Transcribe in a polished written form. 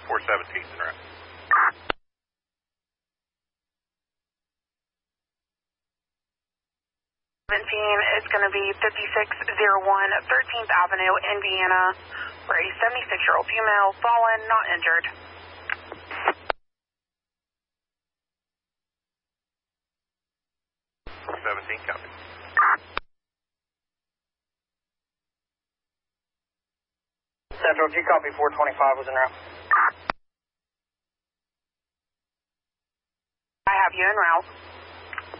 417 en route. 17 is going to be 5601 13th Avenue, Indiana, for a 76-year-old female, fallen, not injured. Copy. Central, G copy 425 was en route. I have you en route.